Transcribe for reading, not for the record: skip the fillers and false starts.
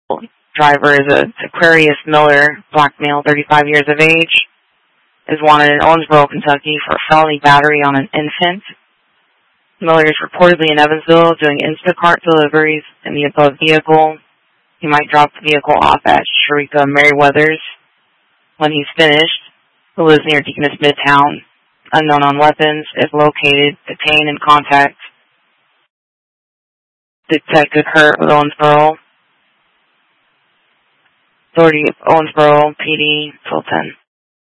Driver is Aquarius Miller, black male, 35 years of age, is wanted in Owensboro, Kentucky for a felony battery on an infant. Miller is reportedly in Evansville doing Instacart deliveries in the above vehicle. He might drop the vehicle off at Sharika Merriweather's when he's finished, who lives near Deaconess Midtown. Unknown on weapons. If located, detain and contact Detective Hurt with Owensboro. Authority of Owensboro PD, till 10.